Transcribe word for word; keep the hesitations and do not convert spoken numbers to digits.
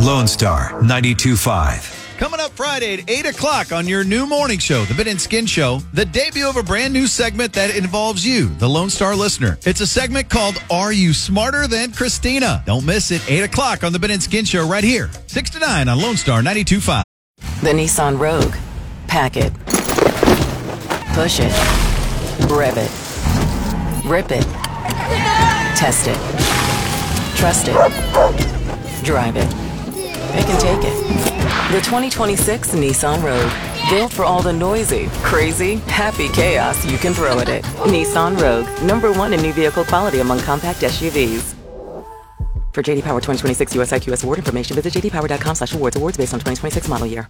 Lone Star ninety-two point five. Coming up Friday at eight o'clock on your new morning show, The Ben and Skin Show, the debut of a brand new segment that involves you, the Lone Star listener. It's a segment called Are You Smarter Than Christina? Don't miss it, eight o'clock on The Ben and Skin Show right here, six to nine on Lone Star ninety-two point five. The Nissan Rogue. Pack it. Push it. Rev it. Rip it. Test it. Trust it. Drive it. It can take it. The twenty twenty-six Nissan Rogue. Built for all the noisy, crazy, happy chaos you can throw at it. Nissan Rogue. Number one in new vehicle quality among compact S U Vs. For J D Power twenty twenty-six U S I Q S award information, visit j d power dot com slash awards. Awards based on twenty twenty-six model year.